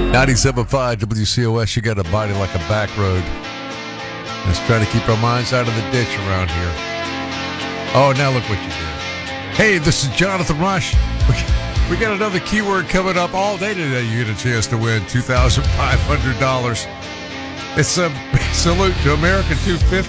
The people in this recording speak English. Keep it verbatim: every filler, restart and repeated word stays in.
ninety-seven point five W C O S, you got a body like a back road. Let's try to keep our minds out of the ditch around here. Oh, now look what you did. Hey, this is Jonathan Rush. We got another keyword coming up all day today. You get a chance to win two thousand five hundred dollars. It's a salute to American two fifty.